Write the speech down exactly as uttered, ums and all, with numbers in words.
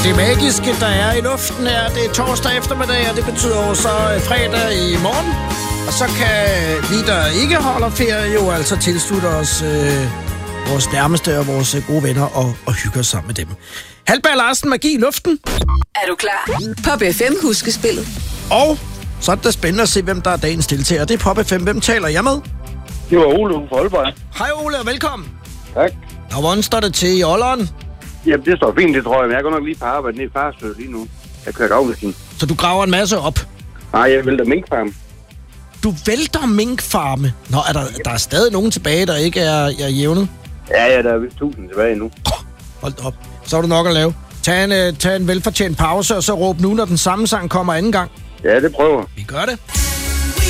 det magiske, der er i luften her, det er torsdag eftermiddag, og det betyder jo så fredag i morgen. Og så kan vi, der ikke holder ferie, jo altså tilslutte os øh, vores nærmeste og vores gode venner og, og hygge os sammen med dem. Halberg Larsen, magi i luften. Er du klar? Pop F M huskespillet. Og så er det da spændende at se, hvem der er dagens deltager. Det er Pop F M. Hvem taler jeg med? Det var Ole fra Aalborg. Hej Ole, og velkommen. Tak. Og hvordan står det til i Ålderen? Jamen, det står fint, det tror jeg. Men jeg går nok lige på arbejde nede i Farsø lige nu. Jeg kører gravmaskinen. Så du graver en masse op? Nej, jeg vælter minkfarm. Du vælter minkfarme? Nå, er der, der er stadig nogen tilbage, der ikke er, er jævnet? Ja, ja, der er vist tusind tilbage nu. Hold op. Så er du nok at lave. Tag en, uh, tag en velfortjent pause, og så råb nu, når den samme sang kommer anden gang. Ja, det prøver. Vi gør det.